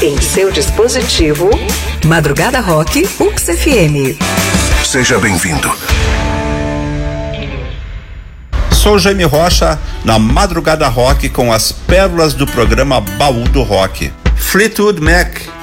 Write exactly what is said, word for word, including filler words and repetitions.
Em seu dispositivo, Madrugada Rock U P S F M. Seja bem-vindo. Sou Jaime Rocha, na Madrugada Rock, com as pérolas do programa Baú do Rock. Fleetwood Mac,